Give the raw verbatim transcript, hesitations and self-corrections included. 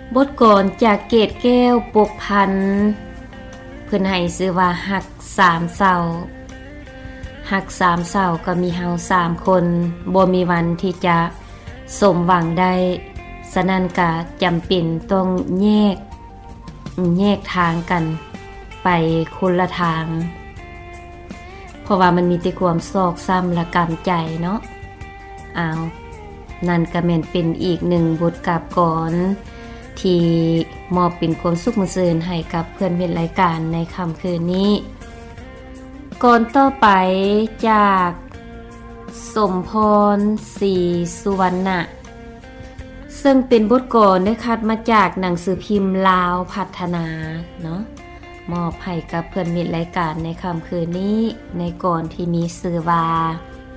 บทกลอนจากเกตแก้วปกพันธ์เพิ่นให้ชื่อว่าหักสามเศร้าหักสามเศร้าก็มีเฮาสามคนบ่มีวันที่จะสมหวังได้ฉะนั้นก็จำเป็นต้องแยกแยกทางกันไปคนละทางเพราะว่ามันมีแต่ความซอกซ้ำและกำใจเนาะอ้าวนั่นก็แม่นเป็นอีกหนึ่งบทกาบกลอนที่มอบเป็นความสุขมื้อซื่นให้กับเพื่อนเฮ็ดรายการในค่ำคืนนี้ก่อนต่อไปจากสมพรศรีสุวรรณะซึ่งเป็นบทกลอนได้คัดมาจากหนังสือพิมพ์ลาวพัฒนาเนาะมอบให้กับเพื่อนมิตรรายการในค่ำคืนนี้ในก่อนที่มีชื่อว่า